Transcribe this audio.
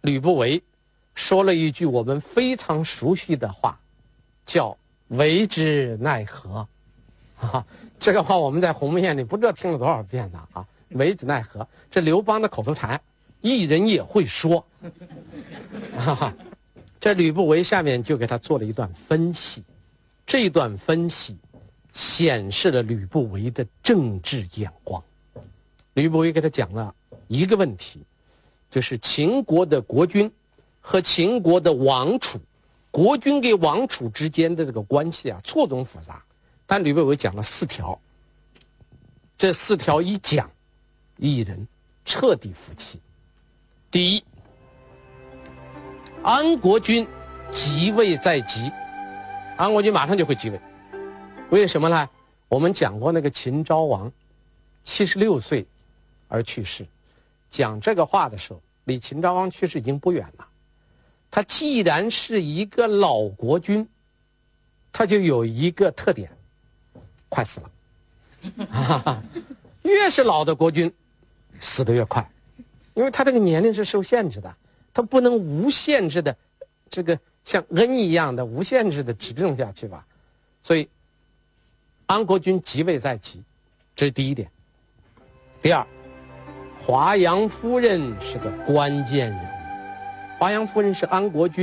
吕不韦说了一句我们非常熟悉的话，叫为之奈何。这个话我们在鸿门宴里不知道听了多少遍了啊！为之奈何，这刘邦的口头禅，艺人也会说。这吕不韦下面就给他做了一段分析，这段分析显示了吕不韦的政治眼光。吕不韦给他讲了一个问题，就是秦国的国君和秦国的王储，国君跟王储之间的这个关系啊，错综复杂。但吕不韦讲了4条，这4条一讲，一人彻底服气。第一，安国君即位在即，安国君马上就会即位。为什么呢？我们讲过那个秦昭王76岁而去世，讲这个话的时候，离秦昭王去世已经不远了。他既然是一个老国君，他就有一个特点，快死了。越是老的国君，死得越快，因为他这个年龄是受限制的，他不能无限制的，这个像恩一样的无限制的执政下去吧。所以，安国君即位在即，这是第一点。第二，华阳夫人是个关键人物。华阳夫人是安国君